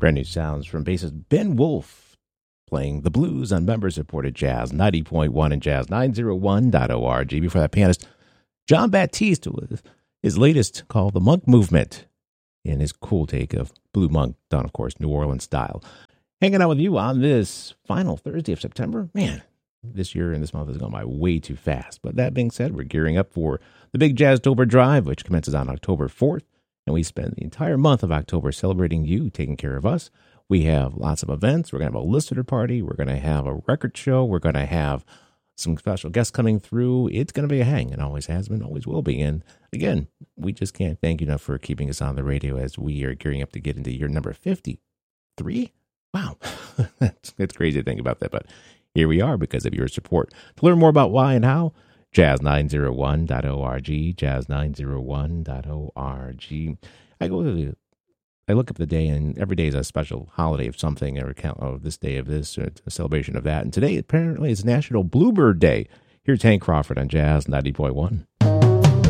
Brand new sounds from bassist Ben Wolf playing the blues on member-supported Jazz 90.1 and Jazz 901.org. Before that, pianist Jon Batiste with his latest called The Monk Movement in his cool take of Blue Monk, done, of course, New Orleans style. Hanging out with you on this final Thursday of September. Man, this year and this month has gone by way too fast. But that being said, we're gearing up for the Big Jazztober Drive, which commences on October 4th. And we spend the entire month of October celebrating you, taking care of us. We have lots of events. We're going to have a listener party. We're going to have a record show. We're going to have some special guests coming through. It's going to be a hang. It always has been, always will be. And again, we just can't thank you enough for keeping us on the radio as we are gearing up to get into year number 53. Wow. It's crazy to think about that, but here we are because of your support. To learn more about why and how, jazz901.org, jazz901.org. I look up the day, and every day is a special holiday of something, or account of this day of this, or a celebration of that. And today, apparently, is National Bluebird Day. Here's Hank Crawford on Jazz 90.1.